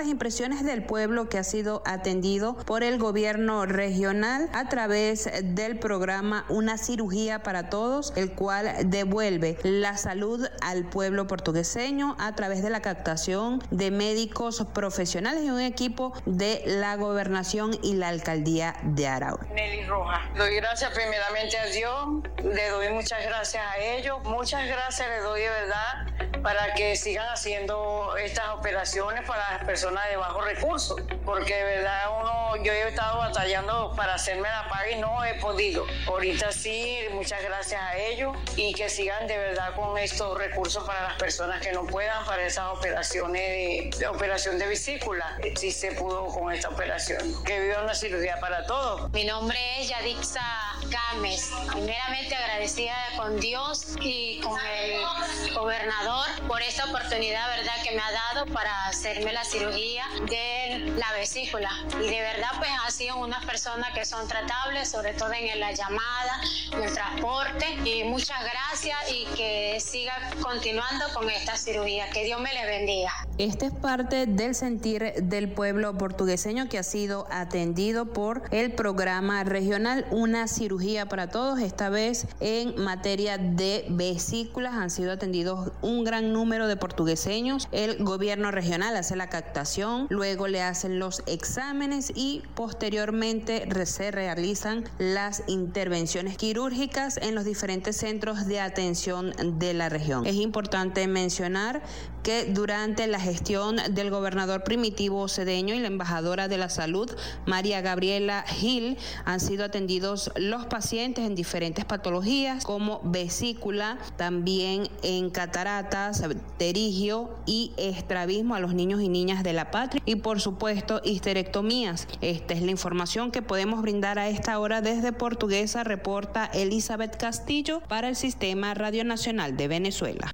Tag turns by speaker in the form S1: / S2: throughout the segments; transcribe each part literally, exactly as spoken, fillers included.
S1: las impresiones del pueblo que ha sido atendido por el gobierno regional a través del programa Una Cirugía para Todos, el cual devuelve la salud al pueblo portugueseño a través de la captación de médicos profesionales y un equipo de la gobernación y la alcaldía de Araure.
S2: Nelly Rojas. Doy gracias primeramente a Dios, le doy muchas gracias a ellos, muchas gracias le doy de verdad para que sigan haciendo estas operaciones para las personas de bajos recursos, porque de verdad uno, yo he estado batallando para hacerme la paga y no he podido. Ahorita sí, muchas gracias a ellos y que sigan de verdad con estos recursos para las personas que no puedan, para esas operaciones de, de operación de vesícula. Sí se pudo con esta operación. Que viva una cirugía para todos.
S3: Mi nombre es Yadixa Gámez. Primeramente agradecida con Dios y con el gobernador por esta oportunidad, verdad, que me ha dado para hacerme la cirugía de la vesícula. Y de verdad, pues, ha sido unas personas que son tratables, sobre todo en la llamada, en el transporte. Y muchas gracias y que siga continuando con esta cirugía. Que Dios me les bendiga.
S1: Este es parte del sentir del pueblo portugueseño que ha sido atendido por el programa regional Una Cirugía para Todos. Esta vez en materia de vesículas han sido atendidos un gran número de portugueseños. El gobierno regional hace la captación, luego le hacen los exámenes y posteriormente se realizan las intervenciones quirúrgicas en los diferentes centros de atención de la región. Es importante mencionar que durante la gestión del gobernador Primitivo Cedeño y la embajadora de la salud María Gabriela Gil han sido atendidos los pacientes en diferentes patologías como vesícula, también en cataratas, pterigio y estrabismo a los niños y niñas de la patria y por supuesto histerectomías. Esta es la información que podemos brindar a esta hora desde Portuguesa, reporta Elizabeth Castillo para el Sistema Radio Nacional de Venezuela.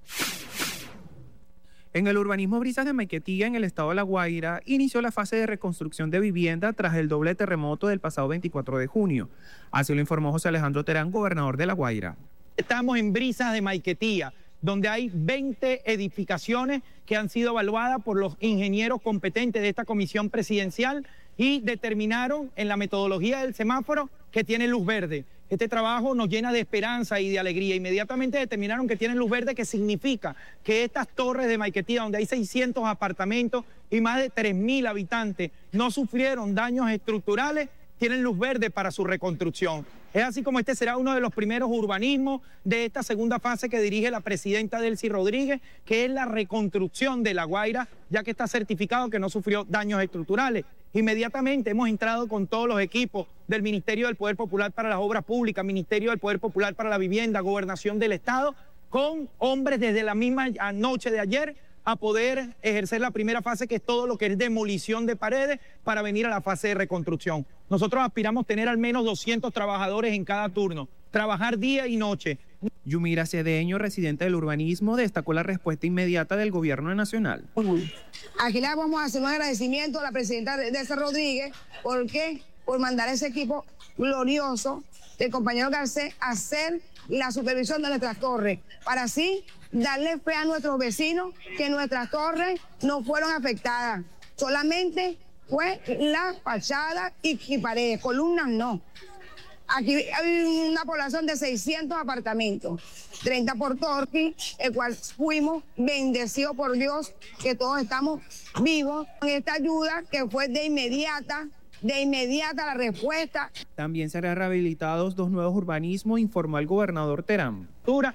S4: En el urbanismo Brisas de Maiquetía, en el estado de La Guaira, inició la fase de reconstrucción de vivienda tras el doble terremoto del pasado veinticuatro de junio. Así lo informó José Alejandro Terán, gobernador de La Guaira.
S5: Estamos en Brisas de Maiquetía, donde hay veinte edificaciones que han sido evaluadas por los ingenieros competentes de esta comisión presidencial y determinaron en la metodología del semáforo que tiene luz verde. Este trabajo nos llena de esperanza y de alegría. Inmediatamente determinaron que tienen luz verde, que significa que estas torres de Maiquetía, donde hay seiscientos apartamentos y más de tres mil habitantes, no sufrieron daños estructurales, tienen luz verde para su reconstrucción. Es así como este será uno de los primeros urbanismos de esta segunda fase que dirige la presidenta Delcy Rodríguez, que es la reconstrucción de La Guaira, ya que está certificado que no sufrió daños estructurales. Inmediatamente hemos entrado con todos los equipos del Ministerio del Poder Popular para las Obras Públicas, Ministerio del Poder Popular para la Vivienda, Gobernación del Estado, con hombres desde la misma noche de ayer a poder ejercer la primera fase, que es todo lo que es demolición de paredes, para venir a la fase de reconstrucción. Nosotros aspiramos tener al menos doscientos trabajadores en cada turno, trabajar día y noche.
S4: Yumira Cedeño, residente del urbanismo, destacó la respuesta inmediata del gobierno nacional.
S6: Aquí le vamos a hacer un agradecimiento a la presidenta Delcy Rodríguez, ¿por qué? Por mandar ese equipo glorioso del compañero Garcés a hacer la supervisión de nuestras torres, para así darle fe a nuestros vecinos que nuestras torres no fueron afectadas, solamente fue la fachada y, y paredes, columnas no. Aquí hay una población de seiscientos apartamentos, treinta por Torqui, el cual fuimos bendecidos por Dios, que todos estamos vivos con esta ayuda que fue de inmediata, de inmediata la respuesta.
S4: También serán rehabilitados dos nuevos urbanismos, informó el gobernador Terán.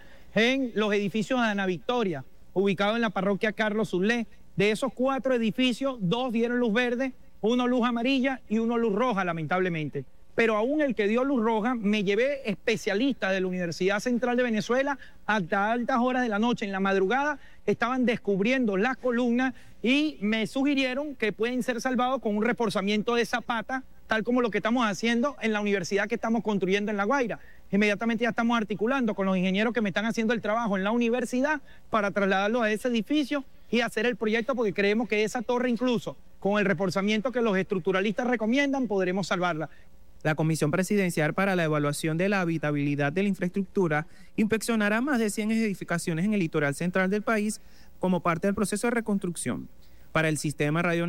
S5: En los edificios de Ana Victoria, ubicados en la parroquia Carlos Zulé. De esos cuatro edificios, dos dieron luz verde, uno luz amarilla y uno luz roja, lamentablemente. Pero aún el que dio luz roja, me llevé especialistas de la Universidad Central de Venezuela hasta altas horas de la noche, en la madrugada, estaban descubriendo las columnas y me sugirieron que pueden ser salvados con un reforzamiento de zapata, tal como lo que estamos haciendo en la universidad que estamos construyendo en La Guaira. Inmediatamente ya estamos articulando con los ingenieros que me están haciendo el trabajo en la universidad para trasladarlo a ese edificio y hacer el proyecto, porque creemos que esa torre, incluso con el reforzamiento que los estructuralistas recomiendan, podremos salvarla.
S4: La Comisión Presidencial para la Evaluación de la Habitabilidad de la Infraestructura inspeccionará más de cien edificaciones en el litoral central del país como parte del proceso de reconstrucción. Para el Sistema Radio